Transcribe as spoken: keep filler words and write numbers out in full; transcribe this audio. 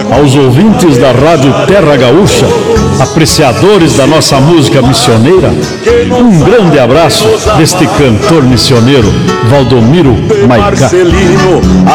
aos ouvintes da Rádio Terra Gaúcha, apreciadores da nossa música missioneira, um grande abraço deste cantor missioneiro, Valdomiro Maicá.